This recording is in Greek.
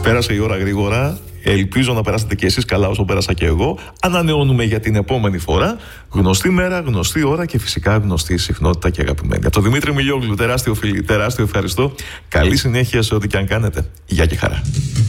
Πέρασε η ώρα γρήγορα. Ελπίζω να περάσετε και εσείς καλά όσο πέρασα και εγώ. Ανανεώνουμε για την επόμενη φορά. Γνωστή μέρα, γνωστή ώρα και φυσικά γνωστή συχνότητα και αγαπημένη. Από τον Δημήτρη Μιλιόγλου, τεράστιο φίλη, τεράστιο ευχαριστώ. Καλή συνέχεια σε ό,τι και αν κάνετε. Γεια και χαρά.